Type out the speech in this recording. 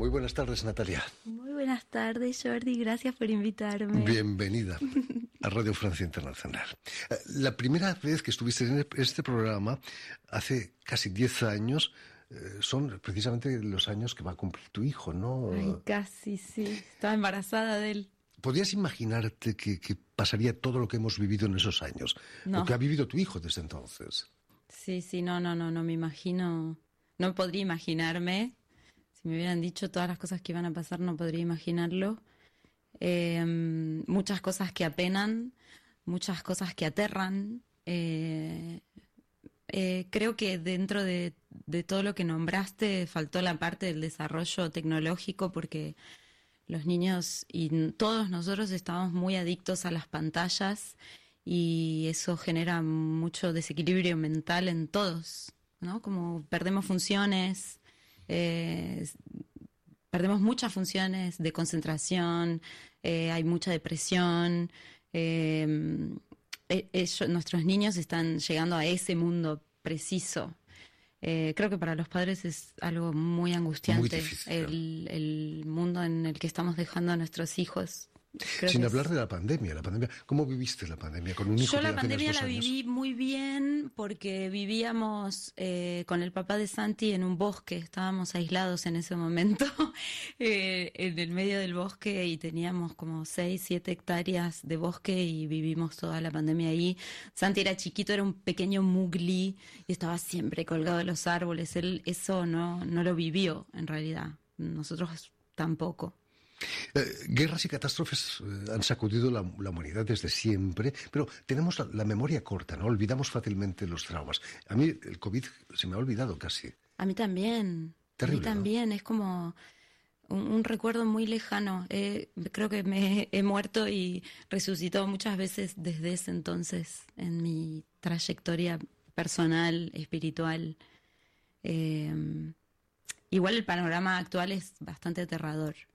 Muy buenas tardes, Natalia. Muy buenas tardes, Jordi. Gracias por invitarme. Bienvenida a Radio Francia Internacional. La primera vez que estuviste en este programa, hace casi 10 años, son precisamente los años que va a cumplir tu hijo, ¿no? Ay, casi, sí. Estaba embarazada de él. ¿Podrías imaginarte que pasaría todo lo que hemos vivido en esos años? No. Lo que ha vivido tu hijo desde entonces. Sí, no me imagino. No podría imaginarme. Si me hubieran dicho todas las cosas que iban a pasar, no podría imaginarlo. Muchas cosas que apenan, muchas cosas que aterran. Creo que dentro de todo lo que nombraste faltó la parte del desarrollo tecnológico, porque los niños y todos nosotros estamos muy adictos a las pantallas y eso genera mucho desequilibrio mental en todos, ¿no? Como perdemos funciones, perdemos muchas funciones de concentración, hay mucha depresión. Nuestros niños están llegando a ese mundo preciso. Creo que para los padres es algo muy angustiante, muy difícil, el mundo en el que estamos dejando a nuestros hijos. Sin hablar de la pandemia. ¿Cómo viviste la pandemia con un hijo? Yo la pandemia la viví muy bien porque vivíamos con el papá de Santi en un bosque, estábamos aislados en ese momento en el medio del bosque y teníamos como 6, 7 hectáreas de bosque y vivimos toda la pandemia ahí. Santi era chiquito, era un pequeño mugli y estaba siempre colgado de los árboles. Él eso no lo vivió en realidad, nosotros tampoco. Guerras y catástrofes han sacudido la humanidad desde siempre, pero tenemos la memoria corta, ¿no? Olvidamos fácilmente los traumas. A mí el COVID se me ha olvidado casi. A mí también. Terrible, a mí también, ¿no? Es como un recuerdo muy lejano. Creo que me he muerto y resucitado muchas veces desde ese entonces en mi trayectoria personal, espiritual. Igual el panorama actual es bastante aterrador.